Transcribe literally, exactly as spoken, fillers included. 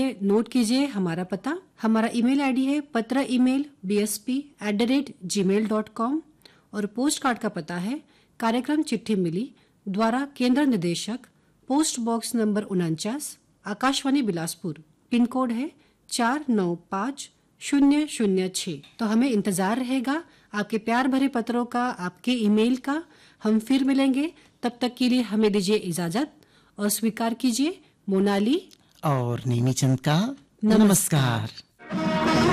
Note कीजिए हमारा पता। हमारा ईमेल आईडी है पत्र email B S P at the rate जी मेल डॉट कॉम और पोस्ट कार्ड का पता है कार्यक्रम चिट्ठी मिली द्वारा केंद्र निदेशक पोस्ट बॉक्स नंबर उनचास आकाशवाणी बिलासपुर। पिन कोड है चार नौ पाँच शून्य शून्य छः। तो हमें इंतजार रहेगा आपके प्यार भरे पत्रों का, आपके ईमेल का। हम फिर मिलेंगे, तब तक के लिए हमें दीजिए इजाजत और स्वीकार कीजिए मोनाली और नीमी चंद का नमस्कार। नमस्कार।